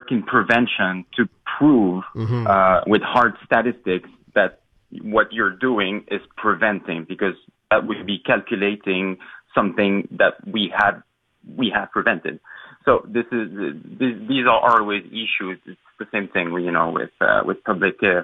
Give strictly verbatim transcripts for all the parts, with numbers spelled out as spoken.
in prevention to prove mm-hmm. uh, with hard statistics that what you're doing is preventing, because that would be calculating something that we have we have prevented. So this is this, these are always issues. It's the same thing, you know, with uh, with public uh,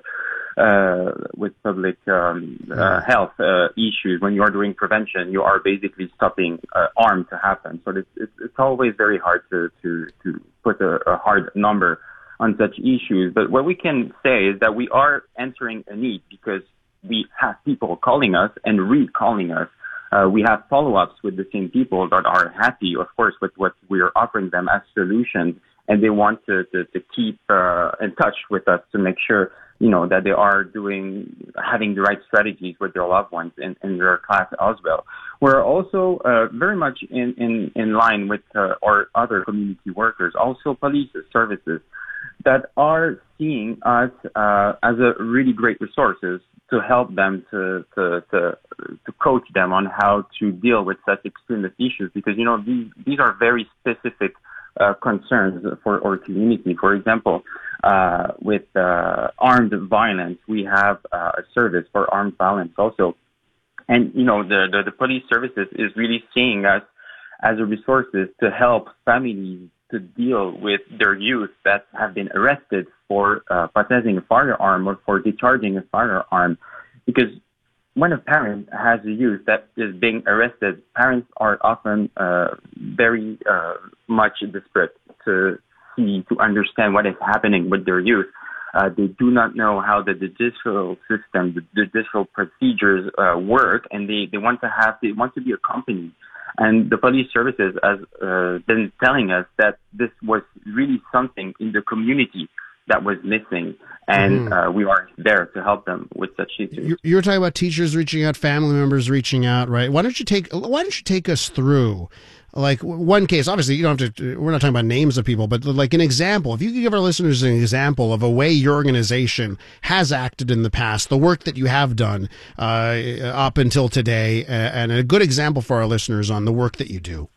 uh, with public um, uh, health uh, issues. When you are doing prevention, you are basically stopping uh, harm to happen. So it's, it's it's always very hard to to to put a, a hard number on such issues. But what we can say is that we are answering a need, because we have people calling us and re-calling us. Uh, we have follow-ups with the same people that are happy, of course, with what we are offering them as solutions, and they want to, to, to keep uh, in touch with us to make sure, you know, that they are doing, having the right strategies with their loved ones in, in their class as well. We're also uh, very much in, in, in line with uh, our other community workers, also police services, that are seeing us uh, as a really great resources to help them to, to to to coach them on how to deal with such extremist issues, because, you know, these these are very specific uh, concerns for our community. For example, uh, with uh, armed violence, we have uh, a service for armed violence also, and, you know, the, the the police services is really seeing us as a resources to help families to deal with their youth that have been arrested for uh, possessing a firearm or for discharging a firearm. Because when a parent has a youth that is being arrested, parents are often uh, very uh, much desperate to see, to understand what is happening with their youth. Uh, they do not know how the judicial system, the judicial procedures uh, work, and they, they want to have, they want to be accompanied. And the police services has uh, been telling us that this was really something in the community that was missing, and mm-hmm. uh, we are there to help them with such issues. You were talking about teachers reaching out, family members reaching out, right? Why don't you take Why don't you take us through, like, one case? Obviously, you don't have to. We're not talking about names of people, but like an example. If you could give our listeners an example of a way your organization has acted in the past, the work that you have done uh, up until today, and a good example for our listeners on the work that you do.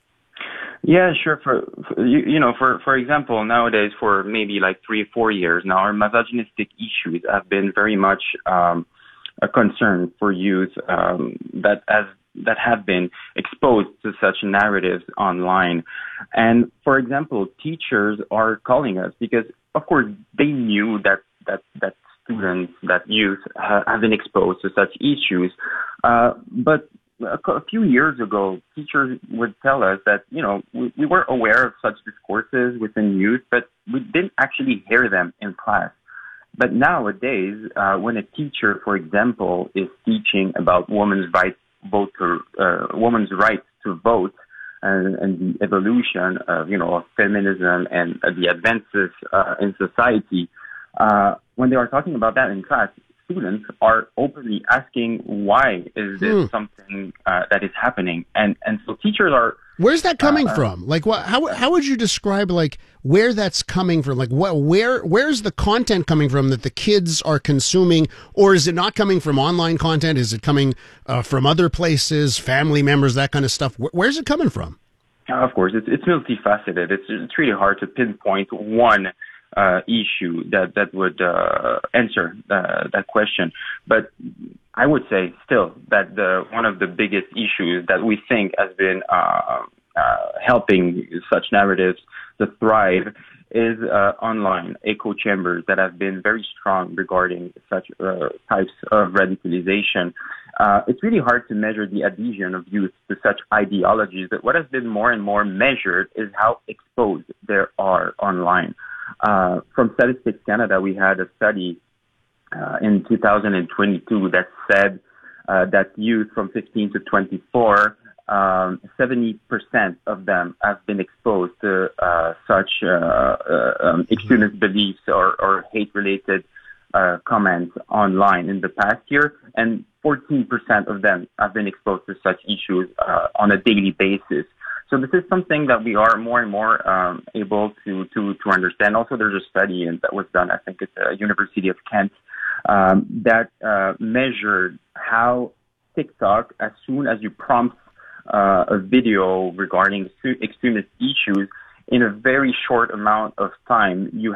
Yeah, sure. For, for you, you know, for for example, nowadays, for maybe like three or four years now, our misogynistic issues have been very much um, a concern for youth um, that as that have been exposed to such narratives online. And for example, teachers are calling us because, of course, they knew that that that students, that youth ha- have been exposed to such issues, uh, but a few years ago, teachers would tell us that, you know, we, we were aware of such discourses within youth, but we didn't actually hear them in class. But nowadays, uh, when a teacher, for example, is teaching about women's right vote to, uh, women's right to vote and, and the evolution of, you know, of feminism and uh, the advances uh, in society, uh, when they are talking about that in class, students are openly asking, why is this hmm. something uh, that is happening? And and so teachers are... Where's that coming uh, from? Like, what? How how would you describe, like, where that's coming from? Like, what? Where where's the content coming from that the kids are consuming? Or is it not coming from online content? Is it coming uh, from other places, family members, that kind of stuff? Where, where's it coming from? Uh, of course, it's, it's multifaceted. It's, it's really hard to pinpoint one Uh, issue that that would uh, answer uh, that question, but I would say still that the one of the biggest issues that we think has been uh, uh, helping such narratives to thrive is uh, online echo chambers that have been very strong regarding such uh, types of radicalization. Uh, it's really hard to measure the adhesion of youth to such ideologies, but what has been more and more measured is how exposed they are online. Uh, from Statistics Canada, we had a study uh, in two thousand twenty-two that said uh, that youth from fifteen to twenty-four, um, seventy percent of them have been exposed to uh, such uh, uh, um, extremist beliefs or, or hate-related uh, comments online in the past year, and fourteen percent of them have been exposed to such issues uh, on a daily basis. So this is something that we are more and more um, able to, to, to understand. Also, there's a study that was done, I think it's the University of Kent, um, that uh, measured how TikTok, as soon as you prompt uh, a video regarding extremist issues, in a very short amount of time, you